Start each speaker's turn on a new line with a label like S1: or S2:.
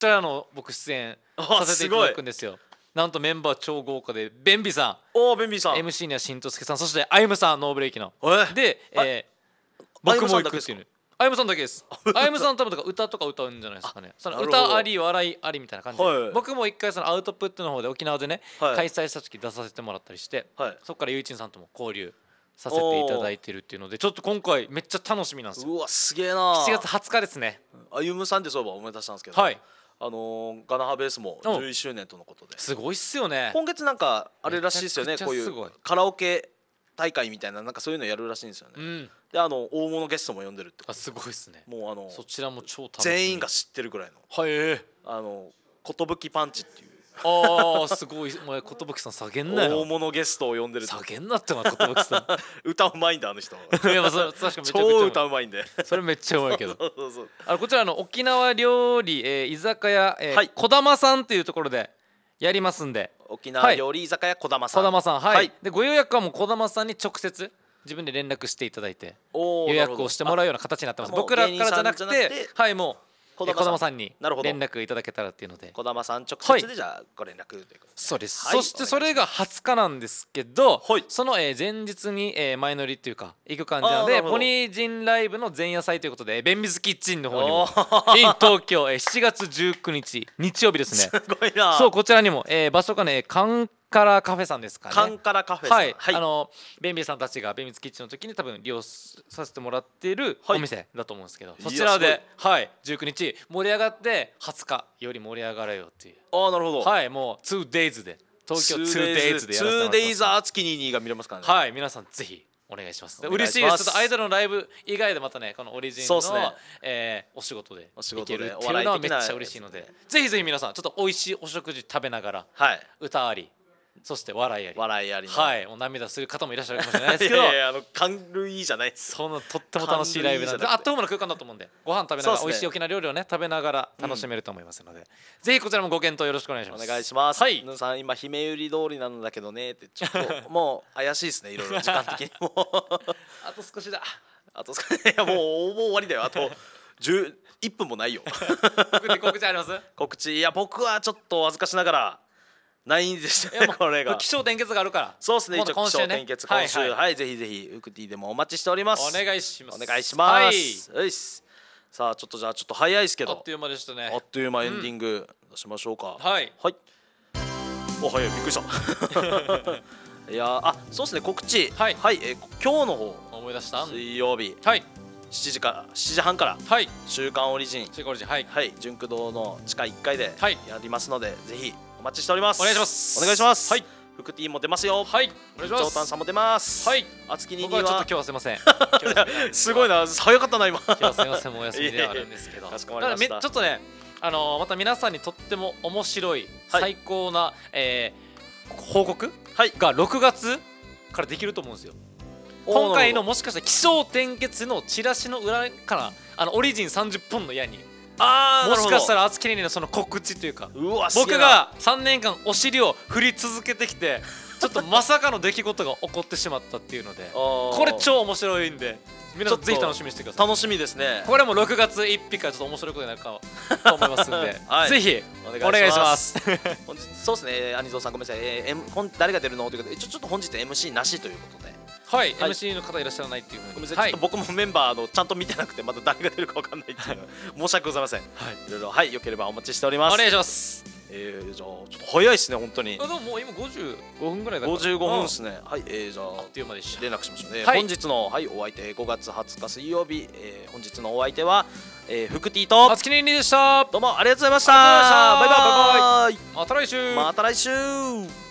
S1: 対僕出演させていただくんですよ。なんとメンバー超豪華で、ベンビさん、
S2: ベンビーさん、
S1: MC にはしんとすけさん、そしてあゆむさん、ノーブレーキので、僕も行くっていう。あゆむさんだけです。あゆむさん多分歌とか歌うんじゃないですかね。その歌あり笑いありみたいな感じで、僕も一回そのアウトプットの方で沖縄でね開催した時出させてもらったりして、そこからゆいちんさんとも交流させていただいてるっていうので、ちょっと今回めっちゃ楽しみなんですよ。
S2: うわすげえな。
S1: 7月20日ですね。
S2: あゆむさんでそういえば思い出したんですけど、ガナハベースも11周年とのことで、
S1: すごいっすよね。
S2: 今月なんかあれらしいですよね、こういうカラオケ大会みたいな、なんかそういうのやるらしいんですよね。で大物ゲストも呼んでるって。
S1: すごいっすね。
S2: もう
S1: そちらも超楽しみ。
S2: 全員が知ってるぐらいの。寿パンチっていう。
S1: すごい。お前寿さん下げんなよ。
S2: 大物ゲストを呼んでる。
S1: 下げんなって寿さん。
S2: 歌うまいんだあの人。
S1: 確かめちゃくちゃ
S2: 超歌うまいんで。
S1: それめっちゃうまいけど。こちらの沖縄料理居酒屋こだまさんっていうところでやりますんで。
S2: 沖縄料理居酒屋こだまさん。
S1: はい。でご予約はもうこだまさんに直接自分で連絡していただいて予約をしてもらうような形になってます。僕らからじゃなくて、はいもうこだまさんに連絡いただけたらっていうので、
S2: こだまさん直接でじゃあご連絡ということで。
S1: そうです。そしてそれが20日なんですけど、その前日に前乗りっていうか行く感じなので、ポニージンライブの前夜祭ということで、ベンビズキッチンの方にも in 東京7月19日日曜日ですね。
S2: すごいな。
S1: そう、こちらにも場所がねカンカラカフェさんですかね。
S2: カンカラカフェさん。
S1: はい。ベンビーさんたちがベンビズキッチンの時に多分利用させてもらっているお店だと思うんですけど、そちらで19日盛り上がって20日より盛り上がれよっていう。
S2: なるほど。
S1: はい、もう 2days で東京 2days でやらせてもらってます。
S2: 2days アツキニーニーが見れますからね。
S1: はい、皆さんぜひお願いします。嬉しいです。ちょっとアイドルのライブ以外でまたねこのオリジンのお仕事で行けるっていうのはめっちゃ嬉しいので、ぜひぜひ皆さんちょっと美味しいお食事食べながら歌あり、そして笑いあり、はい、もう涙する方もいらっしゃるかもしれないですけど、
S2: 軽いじゃないです。
S1: そのとっても楽しいライブなんで、アットホームの空間だと思うんで、ご飯食べながら美味しい沖縄料理をね食べながら楽しめると思いますので、ぜひこちらもご検討よろしくお願いします。
S2: お願いします。ぬさん今姫売り通りなんだけどねって、ちょっともう怪しいですね、いろいろ時間的にも。
S1: あと少しだ。
S2: あと少し、いやもう終わりだよ。あと1分もないよ。
S1: 告知あります？
S2: 告知、いや僕はちょっとお恥ずかしながらないんでしたね、これが。
S1: 気象転結があるから。
S2: そうですね、一応気象転結今週、はいぜひぜひウクティでもお待ちしております。
S1: お願いします。
S2: お願いします。さあちょっとじゃあちょっと早いですけど、
S1: あっという間でしたね。
S2: あっという間エンディング出しましょうか。
S1: はい
S2: はい。お、早い、びっくりした。いやそうですね、告知、はい、今日の方
S1: 思い出した
S2: 水曜日、
S1: はい
S2: 7時半から週刊オリジン、はい純駆動の地下1階でやりますので、ぜひお待ちしております。
S1: お願いします。
S2: お願いします。はい。フクティも出ますよ。
S1: はい。お願いします。
S2: ジョータンさんも出ます。はい。あつきにには
S1: 僕はちょっと今日はすいません。
S2: すごいな、早かったな今。
S1: 今日はすいません、もうお休みではあるんですけど。
S2: かしこまりました。
S1: ちょっとね、また皆さんにとっても面白い最高な報告が6月からできると思うんですよ。今回のもしかしたら起承転結のチラシの裏からオリジン30本の矢にもしかしたらあつきにのその告知というか、僕が3年間お尻を振り続けてきてちょっとまさかの出来事が起こってしまったっていうので、これ超面白いんで皆さんぜひ楽しみにしてください。
S2: 楽しみですね。
S1: これも6月1日からちょっと面白いことになるかと思いますんで、ぜひお願いします。
S2: そうですね、アニゾーさんごめんなさい、誰が出るのということでちょっと本日 MC なしということで。
S1: はい、MC の方いらっしゃらないっていうふうに。
S2: ごめんなさい、ちょっと僕もメンバーちゃんと見てなくてまだ誰が出るかわかんないっていうの申し訳ございません。いろいろよければお待ちしております。
S1: お願いします。
S2: じゃあちょっと早いですね本当に。
S1: でももう今55分ぐらいだから。
S2: 55分ですね。はい、じゃあ
S1: あっという間でした。
S2: 連絡しましょうね。本日のお相手5月20日水曜日、本日のお相手はフクティと
S1: あつきにんにでした。
S2: どうもありがとうございました。バイバイ。
S1: また来週。
S2: また来週。